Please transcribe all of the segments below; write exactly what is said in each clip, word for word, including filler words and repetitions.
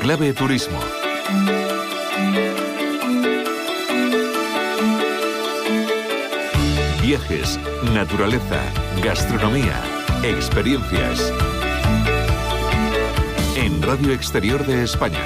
Clave Turismo. Viajes, naturaleza, gastronomía, experiencias. En Radio Exterior de España.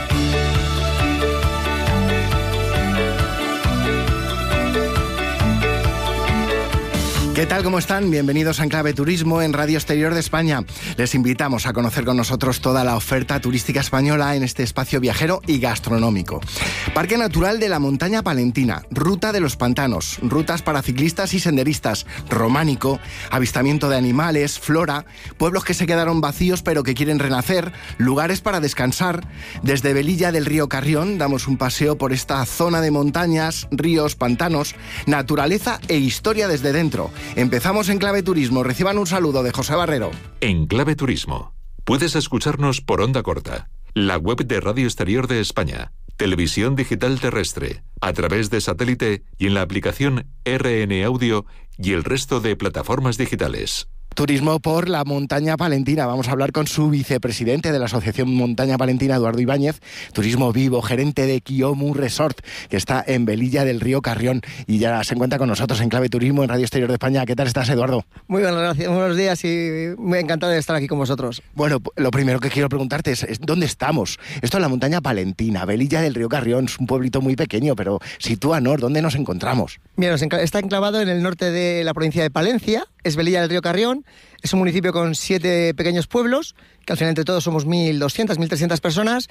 ¿Qué tal? ¿Cómo están? Bienvenidos a Enclave Turismo en Radio Exterior de España. Les invitamos a conocer con nosotros toda la oferta turística española en este espacio viajero y gastronómico. Parque Natural de la Montaña Palentina, Ruta de los Pantanos, rutas para ciclistas y senderistas, románico, avistamiento de animales, flora, pueblos que se quedaron vacíos pero que quieren renacer, lugares para descansar. Desde Velilla del Río Carrión damos un paseo por esta zona de montañas, ríos, pantanos, naturaleza e historia desde dentro. Empezamos en Clave Turismo. Reciban un saludo de José Barrero. En Clave Turismo. Puedes escucharnos por onda corta, la web de Radio Exterior de España, televisión digital terrestre, a través de satélite y en la aplicación R N Audio y el resto de plataformas digitales. Turismo por la Montaña Palentina. Vamos a hablar con su vicepresidente de la Asociación Montaña Palentina, Eduardo Ibáñez. Turismo vivo, gerente de Quiomu Resort, que está en Velilla del Río Carrión y ya se encuentra con nosotros en Clave Turismo en Radio Exterior de España. ¿Qué tal estás, Eduardo? Muy bien, gracias. Buenos días y muy encantado de estar aquí con vosotros. Bueno, lo primero que quiero preguntarte es, es ¿dónde estamos? Esto es la Montaña Palentina, Velilla del Río Carrión. Es un pueblito muy pequeño, pero sitúanos, ¿dónde nos encontramos? Mira, está enclavado en el norte de la provincia de Palencia, es Velilla del Río Carrión. Es un municipio con siete pequeños pueblos, que al final entre todos somos mil doscientas, mil trescientas personas,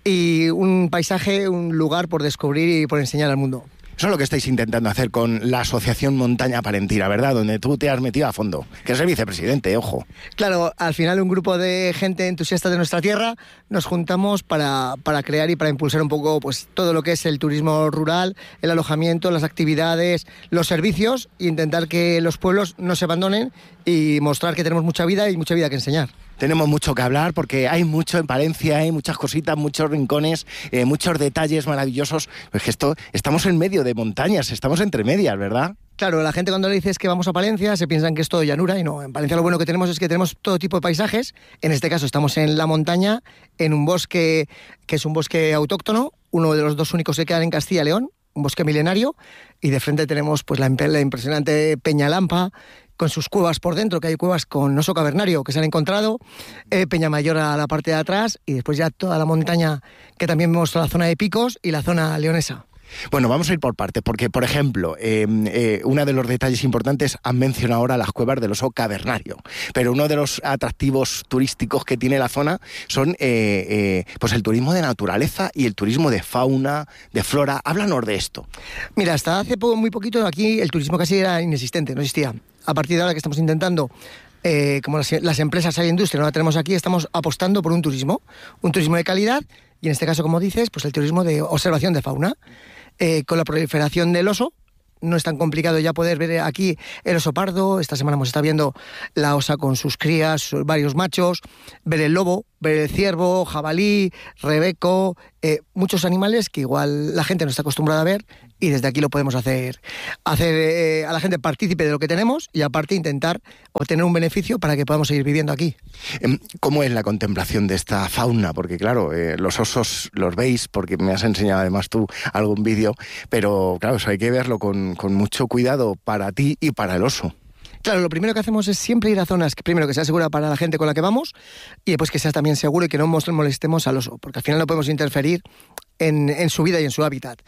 y un paisaje, un lugar por descubrir y por enseñar al mundo. Eso es lo que estáis intentando hacer con la Asociación Montaña Palentina, ¿verdad? Donde tú te has metido a fondo, que es el vicepresidente, ojo. Claro, al final un grupo de gente entusiasta de nuestra tierra nos juntamos para, para crear y para impulsar un poco pues todo lo que es el turismo rural, el alojamiento, las actividades, los servicios, e intentar que los pueblos no se abandonen y mostrar que tenemos mucha vida y mucha vida que enseñar. Tenemos mucho que hablar porque hay mucho en Palencia, hay muchas cositas, muchos rincones, eh, muchos detalles maravillosos. Pues que esto, estamos en medio de montañas, estamos entre medias, ¿verdad? Claro, la gente cuando le dices que vamos a Palencia se piensan que es todo llanura y no. En Palencia lo bueno que tenemos es que tenemos todo tipo de paisajes. En este caso estamos en la montaña, en un bosque que es un bosque autóctono, uno de los dos únicos que quedan en Castilla y León, un bosque milenario, y de frente tenemos pues la, la impresionante Peñalampa, con sus cuevas por dentro, que hay cuevas con oso cavernario que se han encontrado, eh, Peñamayor a la parte de atrás y después ya toda la montaña, que también vemos la zona de picos y la zona leonesa. Bueno, vamos a ir por partes, porque, por ejemplo, eh, eh, uno de los detalles importantes, han mencionado ahora las cuevas del oso cavernario, pero uno de los atractivos turísticos que tiene la zona son eh, eh, pues el turismo de naturaleza y el turismo de fauna, de flora. Háblanos de esto. Mira, hasta hace poco, muy poquito aquí el turismo casi era inexistente, no existía. A partir de ahora que estamos intentando, eh, como las, las empresas y la industria no la tenemos aquí, estamos apostando por un turismo, un turismo de calidad y en este caso, como dices, pues el turismo de observación de fauna. Eh, con la proliferación del oso, no es tan complicado ya poder ver aquí el oso pardo. Esta semana hemos estado viendo la osa con sus crías, varios machos, ver el lobo, ver el ciervo, jabalí, rebeco, eh, muchos animales que igual la gente no está acostumbrada a ver y desde aquí lo podemos hacer, hacer eh, a la gente partícipe de lo que tenemos y aparte intentar obtener un beneficio para que podamos seguir viviendo aquí. ¿Cómo es la contemplación de esta fauna? Porque claro, eh, los osos los veis, porque me has enseñado además tú algún vídeo, pero claro, eso hay que verlo con, con mucho cuidado para ti y para el oso. Claro, lo primero que hacemos es siempre ir a zonas que primero que sea segura para la gente con la que vamos y después que sea también seguro y que no molestemos al oso, porque al final no podemos interferir en, en su vida y en su hábitat.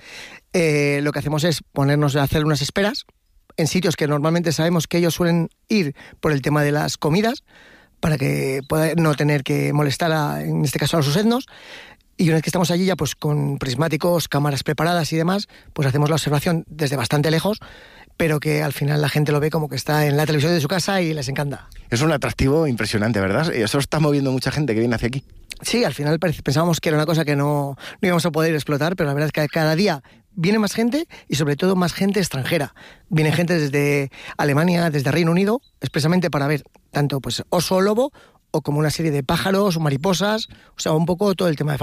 Eh, lo que hacemos es ponernos a hacer unas esperas en sitios que normalmente sabemos que ellos suelen ir por el tema de las comidas, para que pueda no tener que molestar, a, en este caso, a los etnos. Y una vez que estamos allí ya pues con prismáticos, cámaras preparadas y demás, pues hacemos la observación desde bastante lejos, pero que al final la gente lo ve como que está en la televisión de su casa y les encanta. Es un atractivo impresionante, ¿verdad? Eso está moviendo mucha gente que viene hacia aquí. Sí, al final pensábamos que era una cosa que no, no íbamos a poder explotar, pero la verdad es que cada día viene más gente y sobre todo más gente extranjera. Viene gente desde Alemania, desde Reino Unido, expresamente para ver tanto pues oso o lobo o como una serie de pájaros o mariposas, o sea, un poco todo el tema de fauna.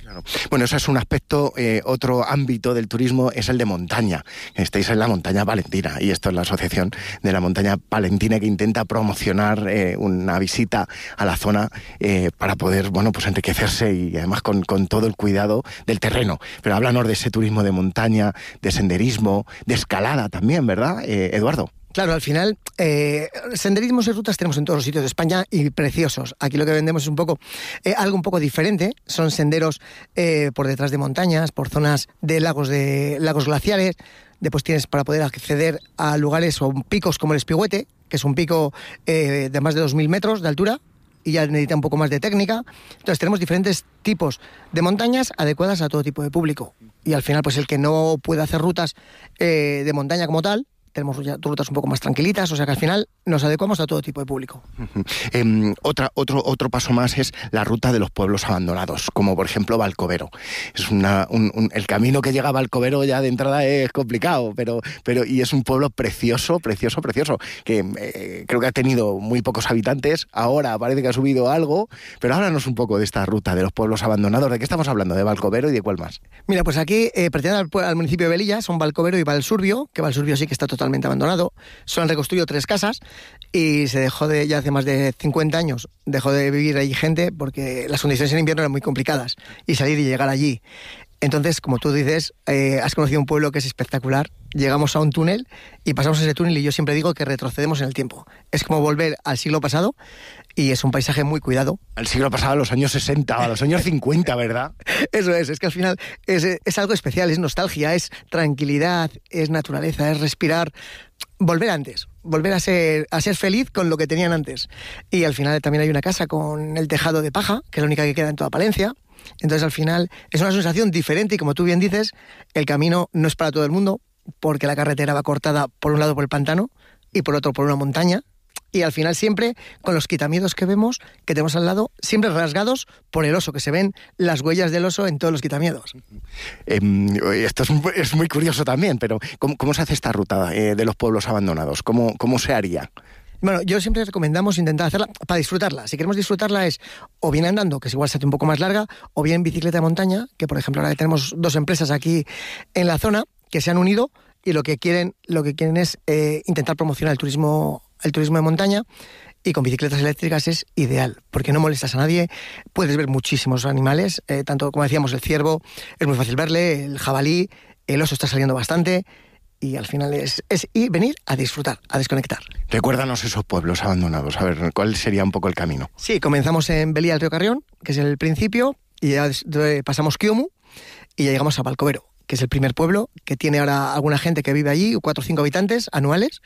Claro. Bueno, ese es un aspecto, eh, otro ámbito del turismo es el de montaña. Estáis en la montaña palentina y esto es la Asociación de la Montaña Palentina que intenta promocionar eh, una visita a la zona eh, para poder, bueno, pues enriquecerse y además con, con todo el cuidado del terreno. Pero háblanos de ese turismo de montaña, de senderismo, de escalada también, ¿verdad, eh, Eduardo? Claro, al final, eh, senderismos y rutas tenemos en todos los sitios de España y preciosos. Aquí lo que vendemos es un poco, eh, algo un poco diferente. Son senderos eh, por detrás de montañas, por zonas de lagos de lagos glaciares. Después tienes para poder acceder a lugares o picos como el Espigüete, que es un pico eh, de más de dos mil metros de altura y ya necesita un poco más de técnica. Entonces tenemos diferentes tipos de montañas adecuadas a todo tipo de público. Y al final, pues el que no puede hacer rutas eh, de montaña como tal, tenemos rutas un poco más tranquilitas, o sea que al final nos adecuamos a todo tipo de público. Uh-huh. Eh, otra, otro, otro paso más es la ruta de los pueblos abandonados, como por ejemplo Valcovero. Es una, un, un, el camino que llega a Valcovero ya de entrada es complicado, pero, pero y es un pueblo precioso, precioso, precioso, que eh, creo que ha tenido muy pocos habitantes, ahora parece que ha subido algo, pero háblanos un poco de esta ruta de los pueblos abandonados. ¿De qué estamos hablando? ¿De Valcovero y de cuál más? Mira, pues aquí eh, pertenece al, al municipio de Velilla, son Valcovero y Valsurbio, que Valsurbio sí que está totalmente totalmente abandonado. Solo han reconstruido tres casas y se dejó de, ya hace más de cincuenta años, dejó de vivir allí gente porque las condiciones en invierno eran muy complicadas y salir y llegar allí. Entonces, como tú dices, eh, has conocido un pueblo que es espectacular. Llegamos a un túnel y pasamos ese túnel y yo siempre digo que retrocedemos en el tiempo. Es como volver al siglo pasado y es un paisaje muy cuidado. Al siglo pasado, a los años sesenta, a los años cincuenta, ¿verdad? Eso es, es que al final es, es algo especial, es nostalgia, es tranquilidad, es naturaleza, es respirar, volver antes, volver a ser, a ser feliz con lo que tenían antes. Y al final también hay una casa con el tejado de paja, que es la única que queda en toda Palencia. Entonces al final es una sensación diferente y como tú bien dices, el camino no es para todo el mundo porque la carretera va cortada por un lado por el pantano y por otro por una montaña y al final siempre con los quitamiedos que vemos que tenemos al lado, siempre rasgados por el oso, que se ven las huellas del oso en todos los quitamientos. Eh, esto es, es muy curioso también, pero ¿cómo, cómo se hace esta ruta eh, de los pueblos abandonados? ¿Cómo, cómo se haría? Bueno, yo siempre recomendamos intentar hacerla para disfrutarla. Si queremos disfrutarla es o bien andando, que es igual se hace un poco más larga, o bien bicicleta de montaña, que por ejemplo ahora tenemos dos empresas aquí en la zona que se han unido y lo que quieren, lo que quieren es eh, intentar promocionar el turismo, el turismo de montaña. Y con bicicletas eléctricas es ideal, porque no molestas a nadie, puedes ver muchísimos animales, eh, tanto como decíamos el ciervo, es muy fácil verle, el jabalí, el oso está saliendo bastante. Y al final es, es ir, venir a disfrutar, a desconectar. Recuérdanos esos pueblos abandonados, a ver, ¿cuál sería un poco el camino? Sí, comenzamos en Velilla del Río Carrión, que es el principio, y ya pasamos Quiomu, y ya llegamos a Valcovero, que es el primer pueblo, que tiene ahora alguna gente que vive allí, cuatro o cinco habitantes anuales,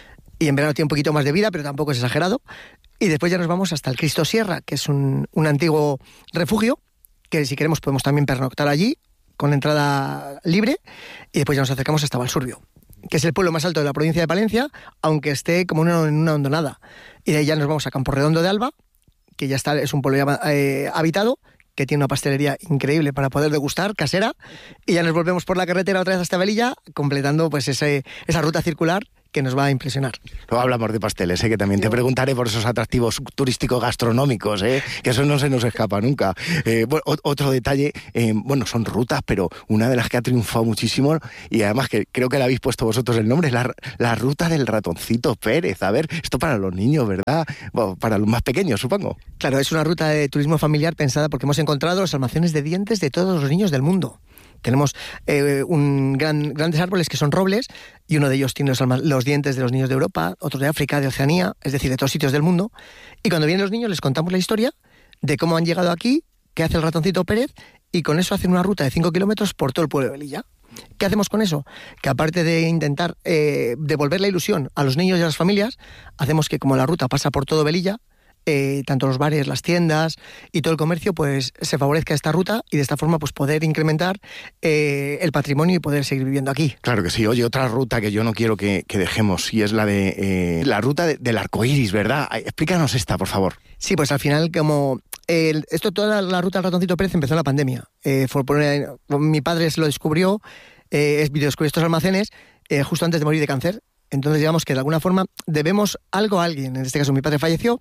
y en verano tiene un poquito más de vida, pero tampoco es exagerado. Y después ya nos vamos hasta el Cristo Sierra, que es un, un antiguo refugio, que si queremos podemos también pernoctar allí, con entrada libre, y después ya nos acercamos hasta Valsurbio, que es el pueblo más alto de la provincia de Palencia, aunque esté como una, en una hondonada. Y de ahí ya nos vamos a Camporredondo de Alba, que ya está, es un pueblo ya, eh, habitado, que tiene una pastelería increíble para poder degustar, casera, y ya nos volvemos por la carretera otra vez hasta Velilla, completando pues ese, esa ruta circular que nos va a impresionar. Luego hablamos de pasteles, ¿eh? Que también te preguntaré por esos atractivos turísticos gastronómicos, ¿eh? Que eso no se nos escapa nunca. Eh, bueno, otro detalle, eh, bueno, son rutas, pero una de las que ha triunfado muchísimo, y además que creo que le habéis puesto vosotros el nombre, es la, la ruta del ratoncito Pérez. A ver, esto para los niños, ¿verdad? Bueno, para los más pequeños, supongo. Claro, es una ruta de turismo familiar pensada porque hemos encontrado los almacenes de dientes de todos los niños del mundo. Tenemos eh, un gran, grandes árboles que son robles y uno de ellos tiene los, los dientes de los niños de Europa, otros de África, de Oceanía, es decir, de todos sitios del mundo. Y cuando vienen los niños les contamos la historia de cómo han llegado aquí, qué hace el ratoncito Pérez, y con eso hacen una ruta de cinco kilómetros por todo el pueblo de Velilla. ¿Qué hacemos con eso? Que aparte de intentar eh, devolver la ilusión a los niños y a las familias, hacemos que como la ruta pasa por todo Velilla, Eh, tanto los bares, las tiendas y todo el comercio, pues se favorezca esta ruta y de esta forma pues poder incrementar eh, el patrimonio y poder seguir viviendo aquí. Claro que sí. Oye, otra ruta que yo no quiero que, que dejemos y es la de eh, la ruta de, del arco iris, ¿verdad? Explícanos esta, por favor. Sí, pues al final como eh, esto toda la, la ruta del ratoncito Pérez empezó en la pandemia. Eh, fue por, eh, mi padre se lo descubrió, eh, descubrió estos almacenes eh, justo antes de morir de cáncer. Entonces digamos que de alguna forma debemos algo a alguien. En este caso mi padre falleció,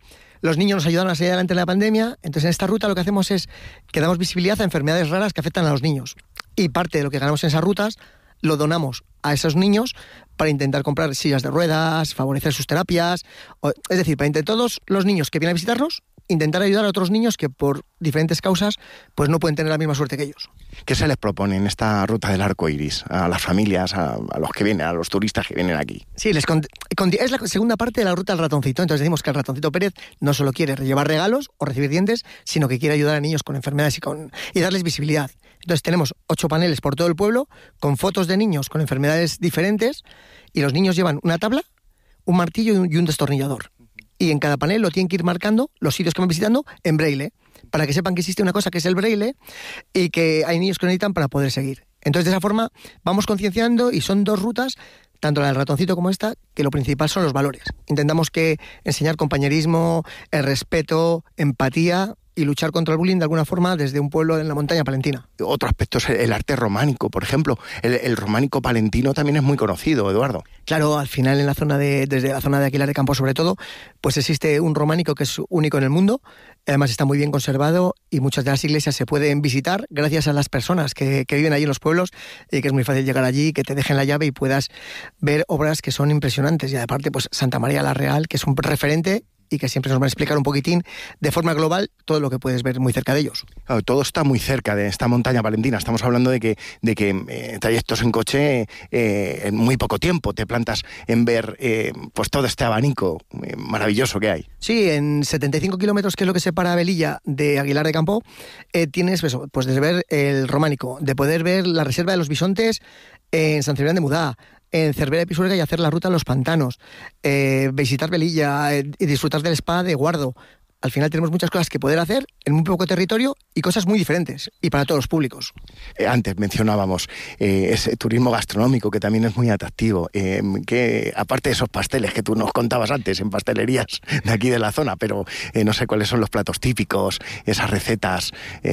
los niños nos ayudaron a salir adelante en la pandemia, entonces en esta ruta lo que hacemos es que damos visibilidad a enfermedades raras que afectan a los niños. Y parte de lo que ganamos en esas rutas lo donamos a esos niños para intentar comprar sillas de ruedas, favorecer sus terapias, o, es decir, para entre todos los niños que vienen a visitarnos, intentar ayudar a otros niños que por diferentes causas pues no pueden tener la misma suerte que ellos. ¿Qué se les propone en esta ruta del arco iris a las familias, a, a los que vienen, a los turistas que vienen aquí? Sí, les con, con, es la segunda parte de la ruta del ratoncito. Entonces decimos que el ratoncito Pérez no solo quiere llevar regalos o recibir dientes, sino que quiere ayudar a niños con enfermedades y, con, y darles visibilidad. Entonces tenemos ocho paneles por todo el pueblo con fotos de niños con enfermedades diferentes y los niños llevan una tabla, un martillo y un, y un destornillador. Y en cada panel lo tienen que ir marcando los sitios que van visitando en braille, para que sepan que existe una cosa que es el braille y que hay niños que lo necesitan para poder seguir. Entonces, de esa forma, vamos concienciando y son dos rutas, tanto la del ratoncito como esta, que lo principal son los valores. Intentamos que enseñar compañerismo, el respeto, empatía y luchar contra el bullying de alguna forma desde un pueblo en la montaña palentina. Otro aspecto es el arte románico, por ejemplo. El, el románico palentino también es muy conocido, Eduardo. Claro, al final en la zona de, desde la zona de Aguilar de Campo sobre todo, pues existe un románico que es único en el mundo, además está muy bien conservado y muchas de las iglesias se pueden visitar gracias a las personas que, que viven allí en los pueblos y que es muy fácil llegar allí, que te dejen la llave y puedas ver obras que son impresionantes. Y aparte, pues Santa María la Real, que es un referente y que siempre nos van a explicar un poquitín de forma global todo lo que puedes ver muy cerca de ellos. Claro, todo está muy cerca de esta montaña palentina. Estamos hablando de que, de que eh, trayectos en coche eh, en muy poco tiempo te plantas en ver eh, pues todo este abanico eh, maravilloso que hay. Sí, en setenta y cinco kilómetros, que es lo que separa Velilla de Aguilar de Campo, eh, tienes eso, pues de ver el románico, de poder ver la reserva de los bisontes en San Cebrián de Mudá, en Cervera de Pisuerga y hacer la ruta a los pantanos, eh, visitar Velilla eh, y disfrutar del spa de Guardo. Al final tenemos muchas cosas que poder hacer en muy poco territorio y cosas muy diferentes y para todos los públicos. Eh, antes mencionábamos eh, ese turismo gastronómico que también es muy atractivo, eh, que aparte de esos pasteles que tú nos contabas antes en pastelerías de aquí de la zona, pero eh, no sé cuáles son los platos típicos, esas recetas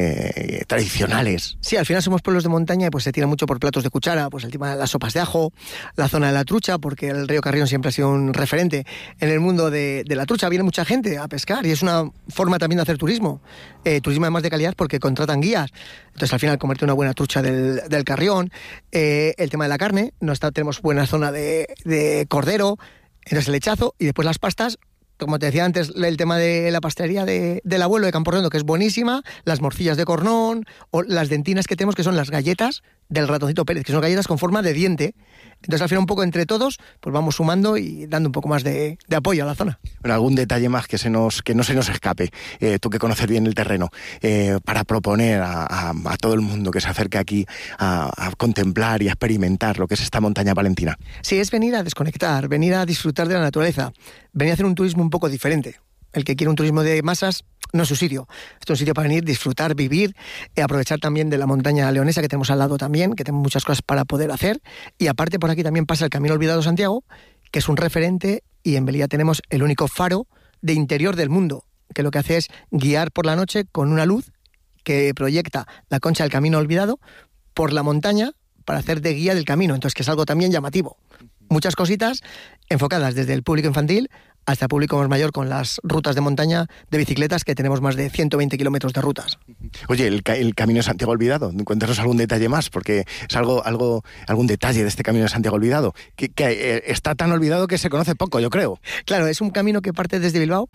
eh, tradicionales. Sí, al final somos pueblos de montaña y pues se tira mucho por platos de cuchara, pues el tema de las sopas de ajo, la zona de la trucha, porque el río Carrión siempre ha sido un referente en el mundo de, de la trucha. Viene mucha gente a pescar y es una forma también de hacer turismo, eh, turismo además de calidad porque contratan guías, entonces al final comerte una buena trucha del, del Carrión, eh, el tema de la carne, no está, tenemos buena zona de, de cordero, entonces el lechazo y después las pastas, como te decía antes, el tema de la pastelería de, del abuelo de Camporredondo, que es buenísima, las morcillas de cornón o las dentinas que tenemos, que son las galletas del Ratoncito Pérez, que son galletas con forma de diente. Entonces, al final, un poco entre todos, pues vamos sumando y dando un poco más de, de apoyo a la zona. Bueno, algún detalle más que se nos que no se nos escape, eh, tú que conoces bien el terreno, eh, para proponer a, a, a todo el mundo que se acerque aquí a, a contemplar y a experimentar lo que es esta montaña palentina. Sí, es venir a desconectar, venir a disfrutar de la naturaleza, venir a hacer un turismo un poco diferente. El que quiere un turismo de masas no es su sitio. Esto es un sitio para venir, disfrutar, vivir, y aprovechar también de la montaña leonesa que tenemos al lado también, que tenemos muchas cosas para poder hacer. Y aparte por aquí también pasa el Camino Olvidado Santiago, que es un referente, y en Velilla tenemos el único faro de interior del mundo, que lo que hace es guiar por la noche con una luz que proyecta la concha del Camino Olvidado por la montaña para hacer de guía del camino. Entonces, que es algo también llamativo. Muchas cositas enfocadas desde el público infantil hasta el público más mayor, con las rutas de montaña de bicicletas, que tenemos más de ciento veinte kilómetros de rutas. Oye, el, el Camino de Santiago Olvidado, cuéntanos algún detalle más, porque es algo, algo, algún detalle de este Camino de Santiago Olvidado, que, que eh, está tan olvidado que se conoce poco, yo creo. Claro, es un camino que parte desde Bilbao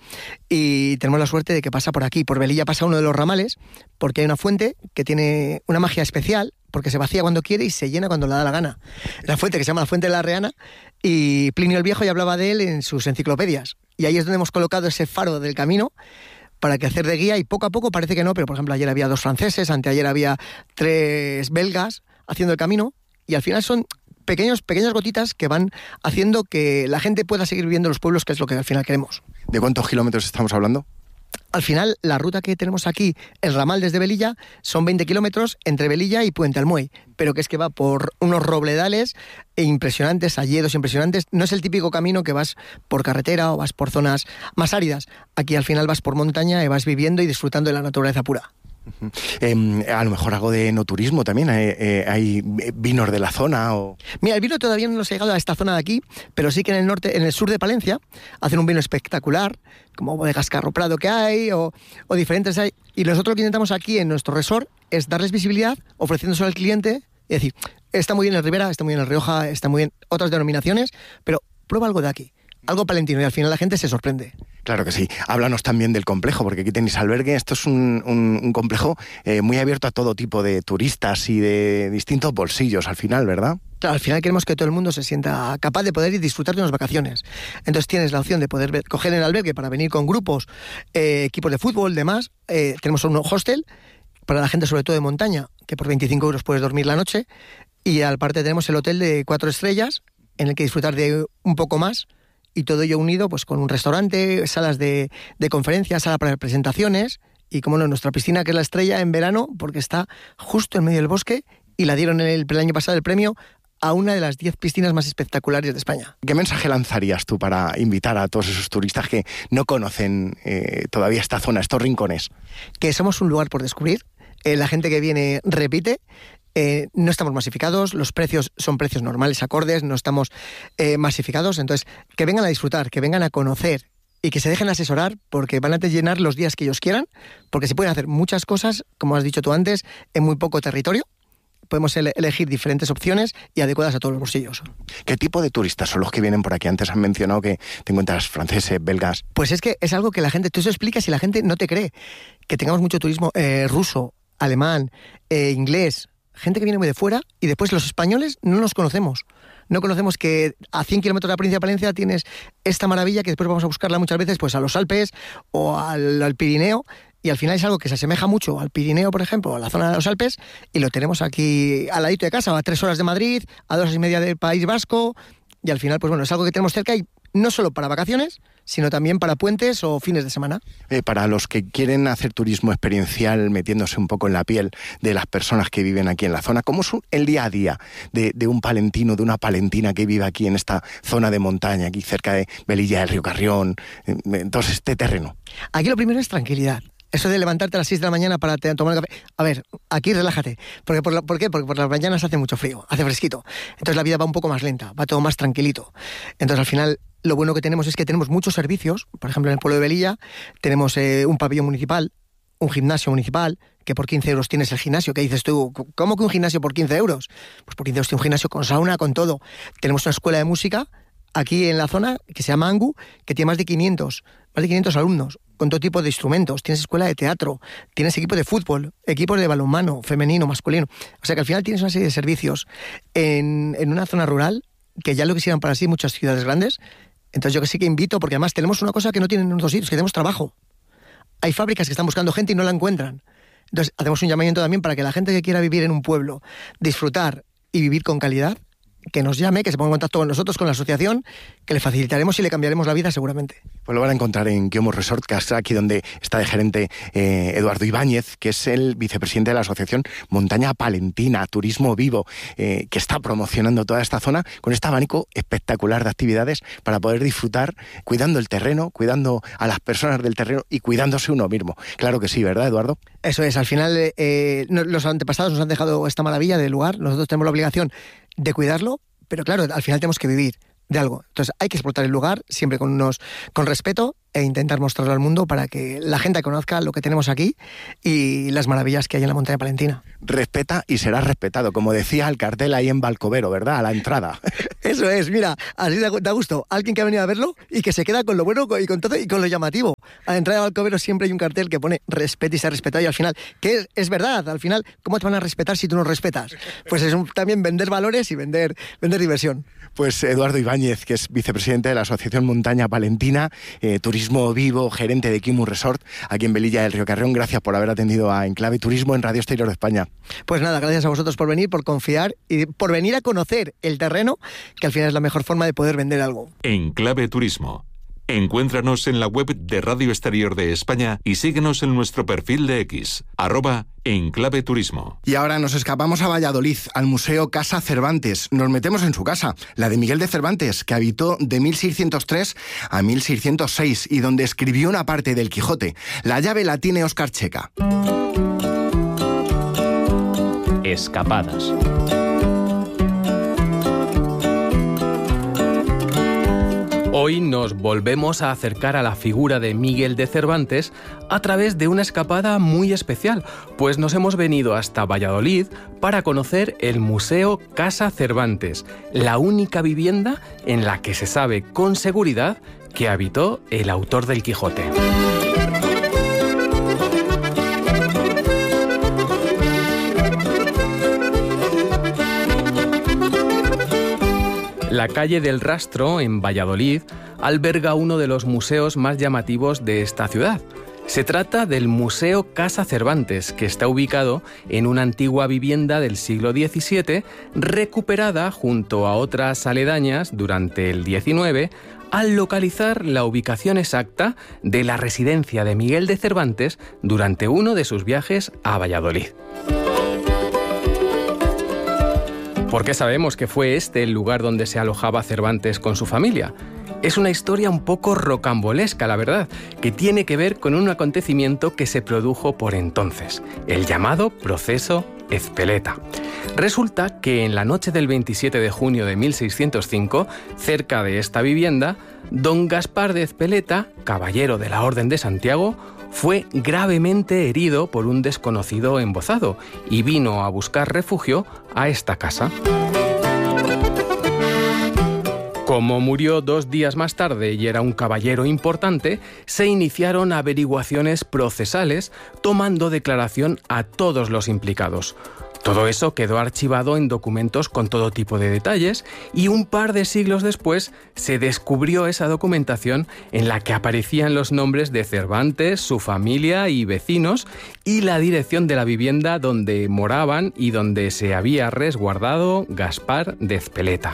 y tenemos la suerte de que pasa por aquí. Por Velilla pasa uno de los ramales, porque hay una fuente que tiene una magia especial, porque se vacía cuando quiere y se llena cuando le da la gana. La fuente que se llama la Fuente de la Reana, y Plinio el Viejo ya hablaba de él en sus enciclopedias. Y ahí es donde hemos colocado ese faro del camino para que hacer de guía, y poco a poco parece que no, pero por ejemplo ayer había dos franceses, anteayer había tres belgas haciendo el camino, y al final son pequeños, pequeñas gotitas que van haciendo que la gente pueda seguir viviendo los pueblos, que es lo que al final queremos. ¿De cuántos kilómetros estamos hablando? Al final, la ruta que tenemos aquí, el ramal desde Velilla, son veinte kilómetros entre Velilla y Puente Almuey, pero que es que va por unos robledales impresionantes, alledos impresionantes. No es el típico camino que vas por carretera o vas por zonas más áridas. Aquí al final vas por montaña y vas viviendo y disfrutando de la naturaleza pura. Eh, a lo mejor algo de enoturismo también, eh, eh, hay vinos de la zona o... Mira, el vino todavía no nos ha llegado a esta zona de aquí, pero sí que en el norte, en el sur de Palencia, hacen un vino espectacular, como bodegas Carro Prado que hay, o, o diferentes hay. Y nosotros lo que intentamos aquí en nuestro resort es darles visibilidad, ofreciéndoselo al cliente, y decir, está muy bien el Ribera, está muy bien el Rioja, está muy bien otras denominaciones, pero prueba algo de aquí, algo palentino, y al final la gente se sorprende. Claro que sí. Háblanos también del complejo, porque aquí tenéis albergue. Esto es un, un, un complejo eh, muy abierto a todo tipo de turistas y de distintos bolsillos al final, ¿verdad? Claro, al final queremos que todo el mundo se sienta capaz de poder ir disfrutar de unas vacaciones. Entonces tienes la opción de poder ver, coger el albergue para venir con grupos, eh, equipos de fútbol, demás. Eh, tenemos un hostel para la gente sobre todo de montaña, que por veinticinco euros puedes dormir la noche. Y aparte tenemos el hotel de cuatro estrellas, en el que disfrutar de un poco más. Y todo ello unido pues con un restaurante, salas de, de conferencias, sala para presentaciones y, como no, nuestra piscina, que es la estrella en verano, porque está justo en medio del bosque y la dieron el, el año pasado el premio a una de las diez piscinas más espectaculares de España. ¿Qué mensaje lanzarías tú para invitar a todos esos turistas que no conocen eh, todavía esta zona, estos rincones? Que somos un lugar por descubrir, eh, la gente que viene repite. Eh, no estamos masificados, los precios son precios normales, acordes, no estamos eh, masificados, entonces que vengan a disfrutar, que vengan a conocer y que se dejen asesorar, porque van a llenar los días que ellos quieran, porque se pueden hacer muchas cosas, como has dicho tú antes, en muy poco territorio. Podemos ele- elegir diferentes opciones y adecuadas a todos los bolsillos. ¿Qué tipo de turistas son los que vienen por aquí? Antes han mencionado que te encuentras franceses, belgas. Pues es que es algo que la gente, tú eso explicas y la gente no te cree, que tengamos mucho turismo eh, ruso, alemán, eh, inglés, gente que viene muy de fuera, y después los españoles no nos conocemos. No conocemos que a cien kilómetros de la provincia de Palencia tienes esta maravilla que después vamos a buscarla muchas veces pues a los Alpes o al, al Pirineo, y al final es algo que se asemeja mucho al Pirineo, por ejemplo, a la zona de los Alpes, y lo tenemos aquí al ladito de casa, a tres horas de Madrid, a dos horas y media del País Vasco, y al final, pues bueno, es algo que tenemos cerca, y no solo para vacaciones, sino también para puentes o fines de semana. Eh, para los que quieren hacer turismo experiencial, metiéndose un poco en la piel de las personas que viven aquí en la zona, ¿cómo es el día a día de, de un palentino, de una palentina que vive aquí en esta zona de montaña, aquí cerca de Velilla del Río Carrión, en todo este terreno? Aquí lo primero es tranquilidad. Eso de levantarte a las seis de la mañana para te, tomar el café. A ver, aquí relájate. Porque por, la, ¿Por qué? Porque por las mañanas hace mucho frío, hace fresquito. Entonces la vida va un poco más lenta, va todo más tranquilito. Entonces al final lo bueno que tenemos es que tenemos muchos servicios. Por ejemplo, en el pueblo de Velilla tenemos eh, un pabellón municipal, un gimnasio municipal, que por quince euros tienes el gimnasio. ¿Qué dices tú? ¿Cómo que un gimnasio por quince euros? Pues por quince euros tienes un gimnasio con sauna, con todo. Tenemos una escuela de música aquí en la zona que se llama Angu, que tiene más de quinientos, más de quinientos alumnos, con todo tipo de instrumentos. Tienes escuela de teatro, tienes equipo de fútbol, equipos de balonmano, femenino, masculino. O sea que al final tienes una serie de servicios en, en una zona rural que ya lo quisieran para sí muchas ciudades grandes. Entonces yo que sí que invito, porque además tenemos una cosa que no tienen en otros sitios, que tenemos trabajo. Hay fábricas que están buscando gente y no la encuentran. Entonces hacemos un llamamiento también para que la gente que quiera vivir en un pueblo, disfrutar y vivir con calidad, que nos llame, que se ponga en contacto con nosotros, con la asociación, que le facilitaremos y le cambiaremos la vida seguramente. Pues lo van a encontrar en Quiomo Resort, que es aquí donde está de gerente eh, Eduardo Ibáñez, que es el vicepresidente de la asociación Montaña Palentina, Turismo Vivo, eh, que está promocionando toda esta zona con este abanico espectacular de actividades para poder disfrutar cuidando el terreno, cuidando a las personas del terreno y cuidándose uno mismo. Claro que sí, ¿verdad, Eduardo? Eso es, al final eh, los antepasados nos han dejado esta maravilla del lugar, nosotros tenemos la obligación de cuidarlo, pero claro, al final tenemos que vivir de algo. Entonces hay que explotar el lugar siempre con unos con respeto e intentar mostrarlo al mundo para que la gente conozca lo que tenemos aquí y las maravillas que hay en la montaña palentina. Respeta y serás respetado, como decía el cartel ahí en Balcovero, ¿verdad? A la entrada. Eso es, mira, así da gusto. Alguien que ha venido a verlo y que se queda con lo bueno y con todo y con lo llamativo. A la entrada de Balcovero siempre hay un cartel que pone respeta y se ha respetado, y al final, que es, es verdad, al final, ¿cómo te van a respetar si tú no respetas? Pues es un, también vender valores y vender, vender diversión. Pues Eduardo Ibáñez, que es vicepresidente de la Asociación Montaña Palentina, eh, Turismo Vivo, gerente de Quiomo Resort, aquí en Velilla del Río Carrión. Gracias por haber atendido a Enclave Turismo en Radio Exterior de España. Pues nada, gracias a vosotros por venir, por confiar y por venir a conocer el terreno, que al final es la mejor forma de poder vender algo. Enclave Turismo. Encuéntranos en la web de Radio Exterior de España y síguenos en nuestro perfil de X, arroba Enclave Turismo. Y ahora nos escapamos a Valladolid, al Museo Casa Cervantes. Nos metemos en su casa, la de Miguel de Cervantes, que habitó de mil seiscientos tres a mil seiscientos seis y donde escribió una parte del Quijote. La llave la tiene Óscar Checa. Escapadas. Hoy nos volvemos a acercar a la figura de Miguel de Cervantes a través de una escapada muy especial, pues nos hemos venido hasta Valladolid para conocer el Museo Casa Cervantes, la única vivienda en la que se sabe con seguridad que habitó el autor del Quijote. La calle del Rastro, en Valladolid, alberga uno de los museos más llamativos de esta ciudad. Se trata del Museo Casa Cervantes, que está ubicado en una antigua vivienda del siglo diecisiete, recuperada junto a otras aledañas durante el diecinueve, al localizar la ubicación exacta de la residencia de Miguel de Cervantes durante uno de sus viajes a Valladolid. ¿Por qué sabemos que fue este el lugar donde se alojaba Cervantes con su familia? Es una historia un poco rocambolesca, la verdad, que tiene que ver con un acontecimiento que se produjo por entonces, el llamado Proceso Ezpeleta. Resulta que en la noche del veintisiete de junio de mil seiscientos cinco, cerca de esta vivienda, don Gaspar de Ezpeleta, caballero de la Orden de Santiago, fue gravemente herido por un desconocido embozado y vino a buscar refugio a esta casa. Como murió dos días más tarde y era un caballero importante, se iniciaron averiguaciones procesales tomando declaración a todos los implicados. Todo eso quedó archivado en documentos con todo tipo de detalles y un par de siglos después se descubrió esa documentación en la que aparecían los nombres de Cervantes, su familia y vecinos y la dirección de la vivienda donde moraban y donde se había resguardado Gaspar de Ezpeleta.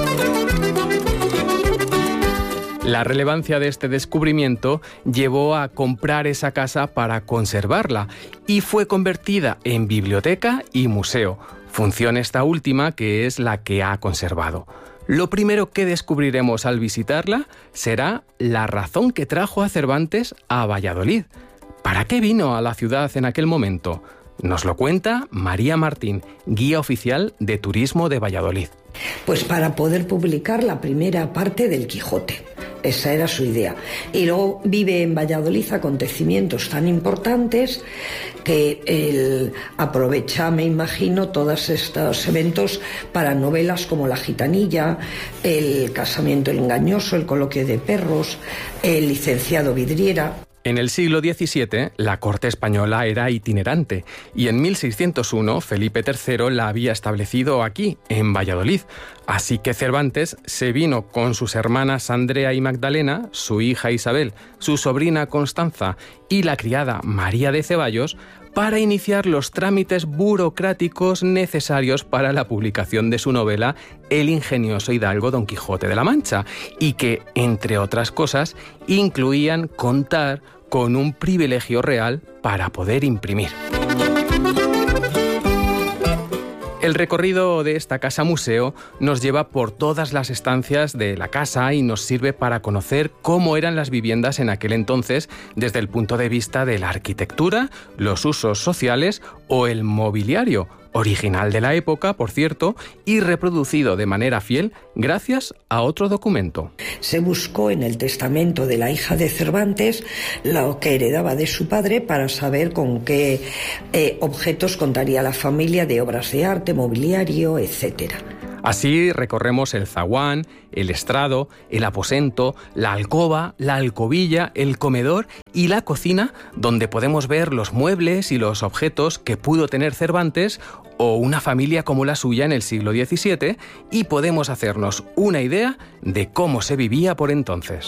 La relevancia de este descubrimiento llevó a comprar esa casa para conservarla y fue convertida en biblioteca y museo, función esta última que es la que ha conservado. Lo primero que descubriremos al visitarla será la razón que trajo a Cervantes a Valladolid. ¿Para qué vino a la ciudad en aquel momento? Nos lo cuenta María Martín, guía oficial de turismo de Valladolid. Pues para poder publicar la primera parte del Quijote. Esa era su idea. Y luego vive en Valladolid acontecimientos tan importantes que él aprovecha, me imagino, todos estos eventos para novelas como La Gitanilla, El casamiento engañoso, El coloquio de perros, El licenciado Vidriera. En el siglo diecisiete, la corte española era itinerante y en mil seiscientos uno Felipe tercero la había establecido aquí, en Valladolid. Así que Cervantes se vino con sus hermanas Andrea y Magdalena, su hija Isabel, su sobrina Constanza y la criada María de Ceballos para iniciar los trámites burocráticos necesarios para la publicación de su novela El ingenioso hidalgo Don Quijote de la Mancha y que, entre otras cosas, incluían contar con un privilegio real para poder imprimir. El recorrido de esta casa museo nos lleva por todas las estancias de la casa y nos sirve para conocer cómo eran las viviendas en aquel entonces desde el punto de vista de la arquitectura, los usos sociales o el mobiliario, original de la época, por cierto, y reproducido de manera fiel gracias a otro documento. Se buscó en el testamento de la hija de Cervantes lo que heredaba de su padre para saber con qué eh, objetos contaría la familia de obras de arte, mobiliario, etcétera. Así recorremos el zaguán, el estrado, el aposento, la alcoba, la alcobilla, el comedor y la cocina, donde podemos ver los muebles y los objetos que pudo tener Cervantes o una familia como la suya en el siglo diecisiete y podemos hacernos una idea de cómo se vivía por entonces.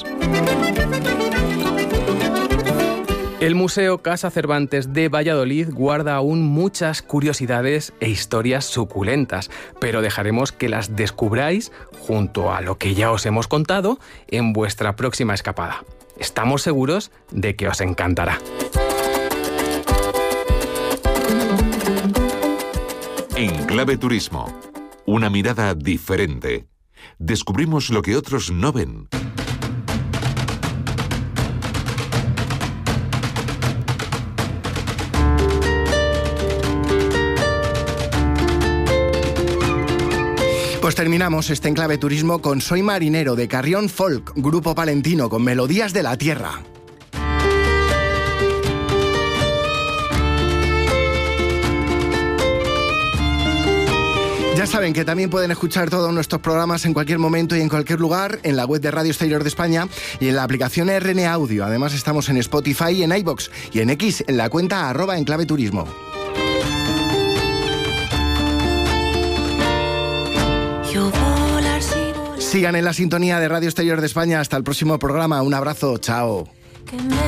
El Museo Casa Cervantes de Valladolid guarda aún muchas curiosidades e historias suculentas, pero dejaremos que las descubráis junto a lo que ya os hemos contado en vuestra próxima escapada. Estamos seguros de que os encantará. En Clave Turismo, una mirada diferente. Descubrimos lo que otros no ven. Pues terminamos este Enclave Turismo con Soy Marinero de Carrión Folk, grupo palentino con melodías de la tierra. Ya saben que también pueden escuchar todos nuestros programas en cualquier momento y en cualquier lugar en la web de Radio Exterior de España y en la aplicación R N Audio. Además estamos en Spotify y en iVoox y en X en la cuenta arroba Enclave Turismo. Sigan en la sintonía de Radio Exterior de España. Hasta el próximo programa. Un abrazo. Chao.